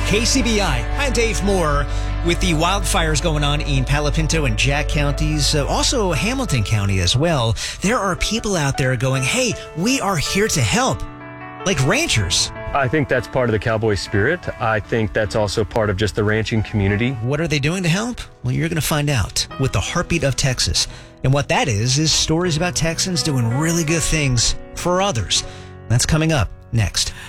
KCBI, I'm Dave Moore. With the wildfires going on in Palo Pinto and Jack counties, also Hamilton County as well, there are people out there going, hey, we are here to help, like ranchers. I think that's part of the cowboy spirit. I think that's also part of just the ranching community. What are they doing to help? Well, you're going to find out with the Heartbeat of Texas. And what that is stories about Texans doing really good things for others. That's coming up next.